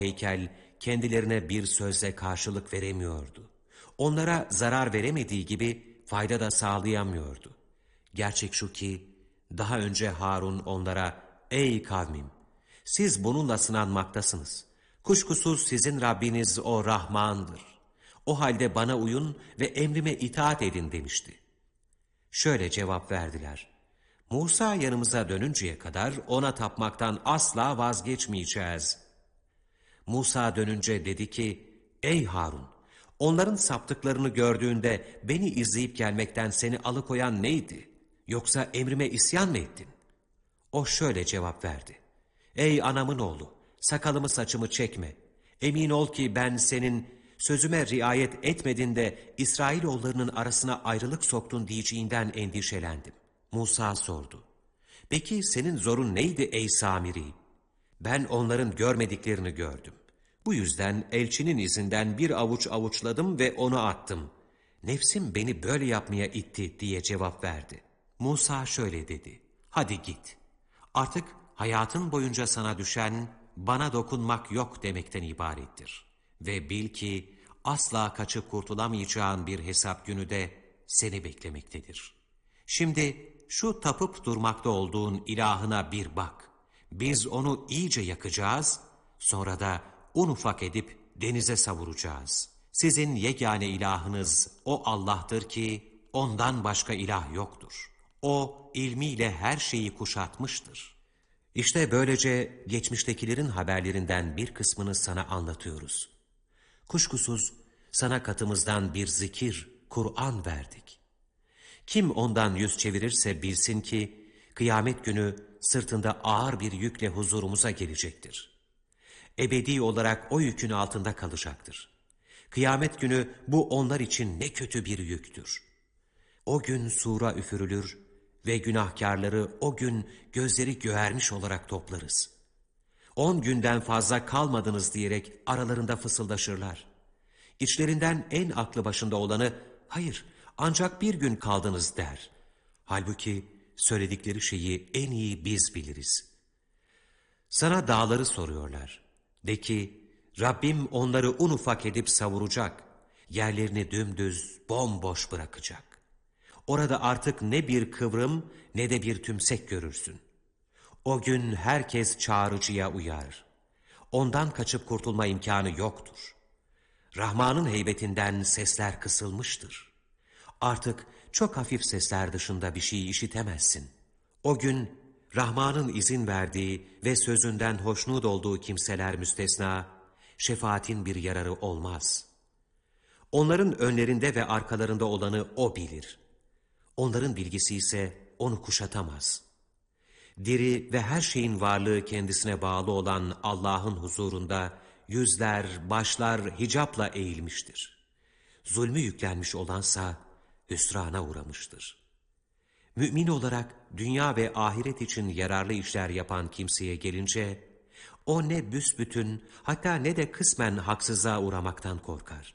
heykel kendilerine bir sözle karşılık veremiyordu. Onlara zarar veremediği gibi fayda da sağlayamıyordu. Gerçek şu ki daha önce Harun onlara ''Ey kavmim, siz bununla sınanmaktasınız. Kuşkusuz sizin Rabbiniz o Rahman'dır. O halde bana uyun ve emrime itaat edin.'' demişti. Şöyle cevap verdiler: ''Musa yanımıza dönünceye kadar ona tapmaktan asla vazgeçmeyeceğiz.'' Musa dönünce dedi ki, ''Ey Harun, onların saptıklarını gördüğünde beni izleyip gelmekten seni alıkoyan neydi? Yoksa emrime isyan mı ettin?'' O şöyle cevap verdi: ''Ey anamın oğlu, sakalımı saçımı çekme. Emin ol ki ben senin sözüme riayet etmedin de İsrailoğullarının arasına ayrılık soktun diyeceğinden endişelendim.'' Musa sordu: ''Peki senin zorun neydi ey Samiri?'' ''Ben onların görmediklerini gördüm. Bu yüzden elçinin izinden bir avuç avuçladım ve onu attım. Nefsim beni böyle yapmaya itti.'' diye cevap verdi. Musa şöyle dedi: ''Hadi git. Artık hayatın boyunca sana düşen bana dokunmak yok demekten ibarettir. Ve bil ki asla kaçıp kurtulamayacağın bir hesap günü de seni beklemektedir. Şimdi şu tapıp durmakta olduğun ilahına bir bak. Biz onu iyice yakacağız, sonra da un ufak edip denize savuracağız. Sizin yegane ilahınız o Allah'tır ki ondan başka ilah yoktur. O ilmiyle her şeyi kuşatmıştır. İşte böylece geçmiştekilerin haberlerinden bir kısmını sana anlatıyoruz. Kuşkusuz sana katımızdan bir zikir, Kur'an verdik. Kim ondan yüz çevirirse bilsin ki kıyamet günü sırtında ağır bir yükle huzurumuza gelecektir. Ebedi olarak o yükün altında kalacaktır. Kıyamet günü bu onlar için ne kötü bir yüktür. O gün sura üfürülür ve günahkarları o gün gözleri göğermiş olarak toplarız. 10 günden fazla kalmadınız diyerek aralarında fısıldaşırlar. İçlerinden en aklı başında olanı, hayır ancak bir gün kaldınız der. Halbuki söyledikleri şeyi en iyi biz biliriz. Sana dağları soruyorlar. De ki, Rabbim onları un ufak edip savuracak, yerlerini dümdüz, bomboş bırakacak. Orada artık ne bir kıvrım ne de bir tümsek görürsün. O gün herkes çağrıcıya uyar. Ondan kaçıp kurtulma imkanı yoktur. Rahman'ın heybetinden sesler kısılmıştır. Artık çok hafif sesler dışında bir şey işitemezsin. O gün Rahman'ın izin verdiği ve sözünden hoşnut olduğu kimseler müstesna, şefaatin bir yararı olmaz. Onların önlerinde ve arkalarında olanı o bilir. Onların bilgisi ise onu kuşatamaz. Diri ve her şeyin varlığı kendisine bağlı olan Allah'ın huzurunda yüzler, başlar hicapla eğilmiştir. Zulmü yüklenmiş olansa hüsrana uğramıştır. Mümin olarak dünya ve ahiret için yararlı işler yapan kimseye gelince, o ne büsbütün hatta ne de kısmen haksızlığa uğramaktan korkar.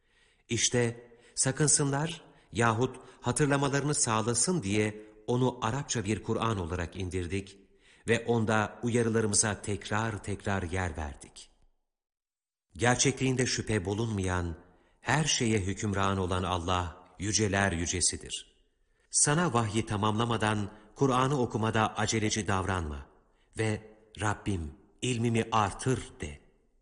İşte sakınsınlar yahut hatırlamalarını sağlasın diye onu Arapça bir Kur'an olarak indirdik ve onda uyarılarımıza tekrar tekrar yer verdik. Gerçekliğinde şüphe bulunmayan, her şeye hükümran olan Allah yüceler yücesidir. Sana vahyi tamamlamadan Kur'an'ı okumada aceleci davranma ve Rabbim ilmimi artır de.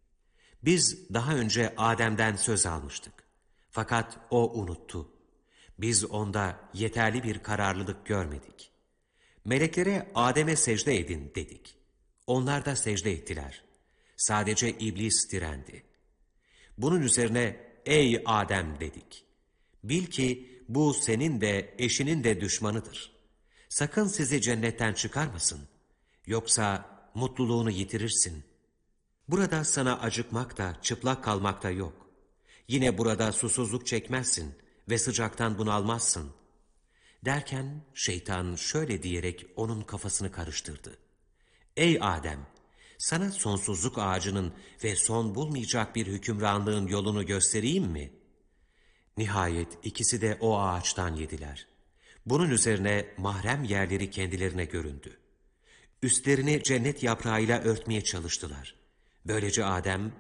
Biz daha önce Adem'den söz almıştık. Fakat o unuttu. Biz onda yeterli bir kararlılık görmedik. Meleklere Adem'e secde edin dedik. Onlar da secde ettiler. Sadece iblis direndi. Bunun üzerine ey Adem dedik. Bil ki bu senin de eşinin de düşmanıdır. Sakın sizi cennetten çıkarmasın. Yoksa mutluluğunu yitirirsin. Burada sana acıkmak da çıplak kalmak da yok. Yine burada susuzluk çekmezsin ve sıcaktan bunalmazsın. Derken şeytan şöyle diyerek onun kafasını karıştırdı. Ey Adem! Sana sonsuzluk ağacının ve son bulmayacak bir hükümranlığın yolunu göstereyim mi? Nihayet ikisi de o ağaçtan yediler. Bunun üzerine mahrem yerleri kendilerine göründü. Üstlerini cennet yaprağıyla örtmeye çalıştılar. Böylece Adem